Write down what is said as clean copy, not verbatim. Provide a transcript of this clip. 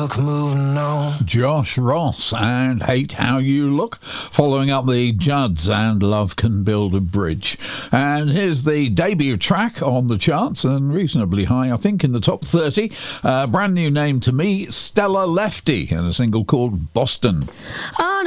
look, moving on. Josh Ross and Hate How You Look, following up the Judds and Love Can Build a Bridge. And here's the debut track on the charts, and reasonably high, I think, in the top 30. Brand new name to me, Stella Lefty, and a single called Boston. On